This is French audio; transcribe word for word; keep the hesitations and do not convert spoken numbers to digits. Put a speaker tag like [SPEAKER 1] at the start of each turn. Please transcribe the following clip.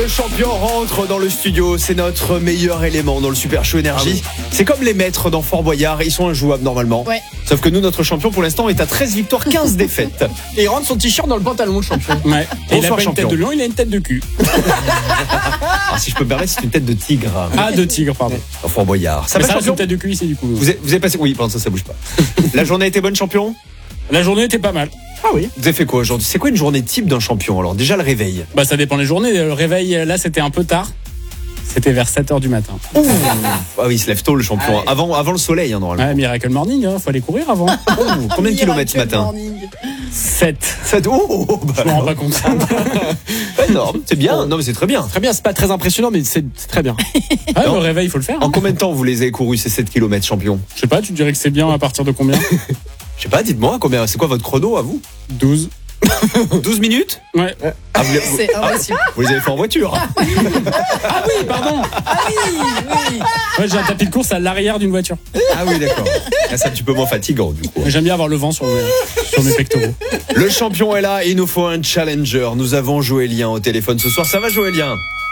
[SPEAKER 1] le champion rentre dans le studio. C'est notre meilleur élément dans le Super Show Énergie. Ah oui. C'est comme les maîtres dans Fort Boyard. Ils sont injouables normalement.
[SPEAKER 2] Ouais.
[SPEAKER 1] Sauf que nous, notre champion pour l'instant est à treize victoires, quinze défaites.
[SPEAKER 3] Et il rentre son t-shirt dans le pantalon, le champion.
[SPEAKER 4] Ouais. Et il a
[SPEAKER 1] Bonsoir,
[SPEAKER 4] pas une
[SPEAKER 1] champion.
[SPEAKER 4] tête de lion, il a une tête de cul.
[SPEAKER 1] Alors, si je peux me permettre, c'est une tête de tigre.
[SPEAKER 4] Ah, de tigre, pardon.
[SPEAKER 1] Dans Fort Boyard. Ça
[SPEAKER 4] Mais
[SPEAKER 1] va,
[SPEAKER 4] ça reste
[SPEAKER 1] champion
[SPEAKER 4] une tête de cul ici, du coup.
[SPEAKER 1] vous avez, vous avez passé. Oui, pendant ça, ça bouge pas. La journée a été bonne, champion?
[SPEAKER 4] La journée était pas mal.
[SPEAKER 1] Ah oui. Vous avez fait quoi aujourd'hui? C'est quoi une journée type d'un champion? Alors, déjà, le réveil.
[SPEAKER 4] Bah, ça dépend des journées. Le réveil, là, c'était un peu tard. C'était vers sept heures du matin.
[SPEAKER 1] Ah oui, il se lève tôt, le champion.
[SPEAKER 2] Ah ouais.
[SPEAKER 1] Avant, avant le soleil, hein, normalement.
[SPEAKER 4] Ouais, Miracle Morning, hein, faut aller courir avant.
[SPEAKER 1] Oh, combien de kilomètres ce matin?
[SPEAKER 4] sept.
[SPEAKER 1] Ça oh, oh, bah
[SPEAKER 4] Je m'en rends
[SPEAKER 1] alors.
[SPEAKER 4] pas compte.
[SPEAKER 1] Pas énorme, c'est bien. Non, mais c'est très bien.
[SPEAKER 3] Très bien, c'est pas très impressionnant, mais c'est, c'est très bien.
[SPEAKER 4] Ouais,
[SPEAKER 1] Non.
[SPEAKER 4] le réveil, il faut le faire.
[SPEAKER 1] En
[SPEAKER 4] Hein.
[SPEAKER 1] combien de temps vous les avez courus ces sept kilomètres, champion?
[SPEAKER 4] Je sais pas, tu dirais que c'est bien à partir de combien?
[SPEAKER 1] Je sais pas, dites-moi, combien, c'est quoi votre chrono à vous?
[SPEAKER 4] douze.
[SPEAKER 1] douze minutes?
[SPEAKER 4] Ouais.
[SPEAKER 1] Ah, vous, vous-
[SPEAKER 2] C'est impossible.
[SPEAKER 1] vous les avez fait en voiture?
[SPEAKER 4] Ah oui, pardon.
[SPEAKER 2] Ah oui, oui.
[SPEAKER 4] Ouais, j'ai un tapis de course à l'arrière d'une voiture.
[SPEAKER 1] Ah oui, d'accord. Ah, c'est un petit peu moins fatigant, du coup.
[SPEAKER 4] Mais j'aime bien avoir le vent sur mes, sur mes pectoraux.
[SPEAKER 1] Le champion est là et il nous faut un challenger. Nous avons Joëlien au téléphone ce soir. Ça va, Joëlien?